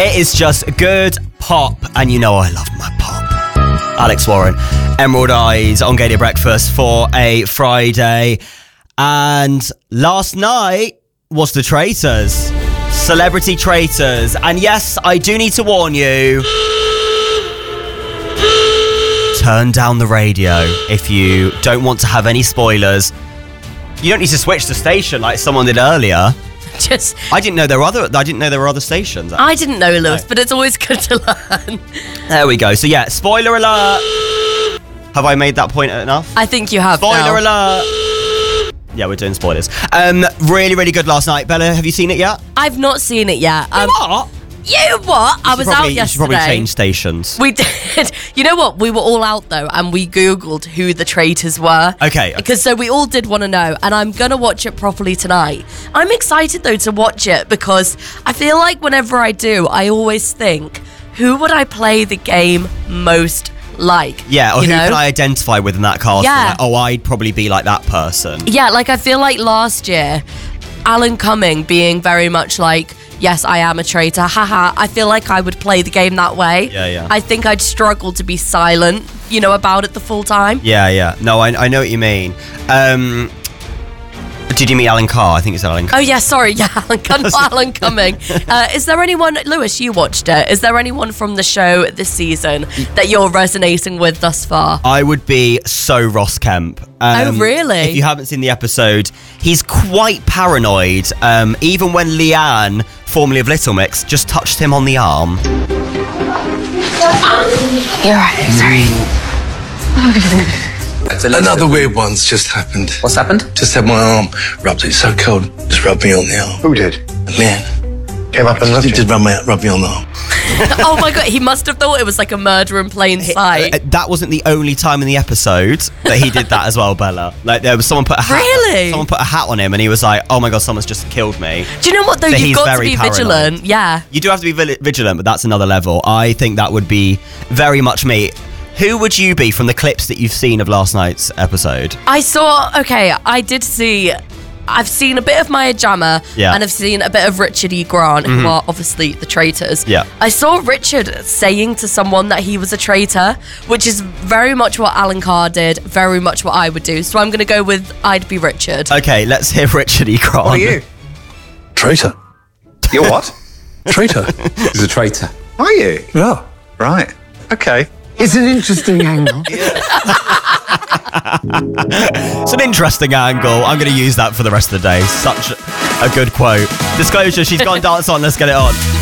It is just good pop, and you know I love my pop. Alex Warren, Emerald Eyes on Gaydar Breakfast for a Friday. And last night was The Traitors. Celebrity Traitors. And yes, I do need to warn you. Turn down the radio if you don't want to have any spoilers. You don't need to switch the station like someone did earlier. I didn't know there were other stations. I didn't know, Lewis, but it's always good to learn. There we go. So yeah, spoiler alert. Have I made that point enough? I think you have. Spoiler alert. Yeah, we're doing spoilers. Really, really good last night. Bella, have you seen it yet? I've not seen it yet. What? You what? I was out yesterday. You should probably change stations. We did. You know what? We were all out though, and we Googled who the traitors were. Okay. Because so we all did want to know, and I'm gonna watch it properly tonight. I'm excited though to watch it because I feel like whenever I do, I always think, who would I play the game most like? Yeah, or who can I identify with in that cast? Yeah. Like, I'd probably be like that person. Yeah, like I feel like last year, Alan Cumming being very much like, yes, I am a traitor, haha. I feel like I would play the game that way. Yeah. I think I'd struggle to be silent, about it the full time. Yeah. No, I know what you mean. Did you meet Alan Carr? I think it's Alan Carr. Oh, yeah, sorry. Yeah, Alan Cumming. Is there anyone, Lewis, you watched it. Is there anyone from the show this season that you're resonating with thus far? I would be so Ross Kemp. Oh, really? If you haven't seen the episode, he's quite paranoid. Even when Leanne, formerly of Little Mix, just touched him on the arm. You're right, sorry. Another weird one's just happened. What's happened? Just had my arm rubbed. It's so cold. Just rubbed me on the arm. Who did? Man. Came up and left you? Just rubbed me on the arm. Oh my God, he must have thought it was like a murder in plain sight. That wasn't the only time in the episode that he did that as well, Bella. Like there was someone put a hat. Really? Someone put a hat on him, and he was like, "Oh my God, someone's just killed me." Do you know what though? So You've got to very be paranoid. vigilant. Yeah. You do have to be vigilant, but that's another level. I think that would be very much me. Who would you be from the clips that you've seen of last night's episode? I've seen a bit of Maya Jama, and I've seen a bit of Richard E. Grant, who are obviously the traitors. Yeah. I saw Richard saying to someone that he was a traitor, which is very much what Alan Carr did, very much what I would do. So I'm going to go with I'd be Richard. Okay, let's hear Richard E. Grant. What are you? Traitor. You're what? Traitor. He's a traitor. Are you? Yeah. Right. Okay. It's an interesting angle. It's an interesting angle. I'm going to use that for the rest of the day. Such a good quote. Disclosure, she's got dance on. Let's get it on.